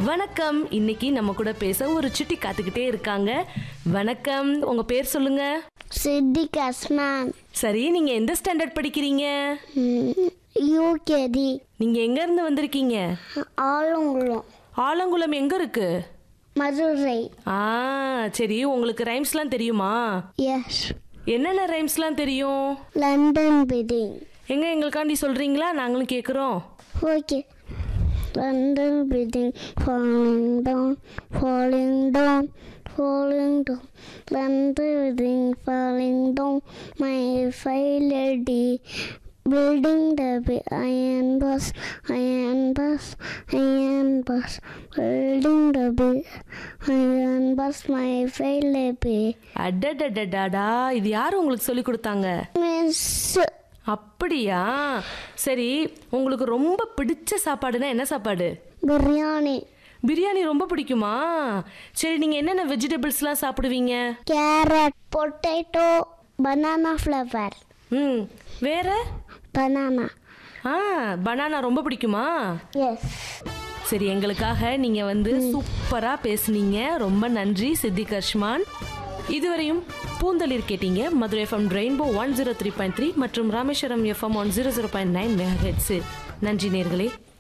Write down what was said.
வணக்கம். இன்னைக்கு நம்ம கூட பேச ஒரு சுட்டி காத்துக்கிட்டே இருக்காங்க. வணக்கம், உங்க பேர் சொல்லுங்க. சித்திக் அஸ்மான். சரி, நீங்க எந்த ஸ்டாண்டர்ட் படிக்கிறீங்க? யூகேஜி. நீங்க எங்க இருந்து வந்திருக்கீங்க? ஆலங்குளம். ஆலங்குளம் எங்க இருக்கு? மதுரை. சரி, உங்களுக்கு ரைம்ஸ்லாம் தெரியுமா? எஸ். என்னென்ன ரைம்ஸ்லாம் தெரியும்? London building. எங்க எங்களுக்காண்டி சொல்றீங்களா? நாங்களும் கேட்குறோம். Okay. London building falling down, falling down, falling down. London building falling down, my fair lady. Building the iron bus, iron bus, iron bus. Building the iron bus, my fair lady. அடடடடா, இது யாரு உங்களுக்கு சொல்லி கொடுத்தாங்க? Miss. அப்படியா? சரி, உங்களுக்கு ரொம்ப பிடிச்ச சாப்பாடுனா என்ன சாப்பாடு? பிரியாணி. பிரியாணி ரொம்ப பிடிக்குமா? சரி, நீங்க என்னென்ன வெஜிடபிள்ஸ்லாம் சாப்பிடுவீங்க? Carrot, potato, banana flower. வேற? பனானா. பனானா ரொம்ப பிடிக்குமா? எஸ். சரி, எங்களுக்காக நீங்க சூப்பரா பேசுனீங்க. ரொம்ப நன்றி சித்திக் அஸ்மான். இதுவரையும் பூந்தளிர் கேட்டீங்க. மதுரை எஃப்எம் ரெயின்போ 103.3 மற்றும் ராமேஸ்வரம் எஃப்எம் 100.9 மெகாஹெர்ட்ஸ். நன்றி நேர்களே.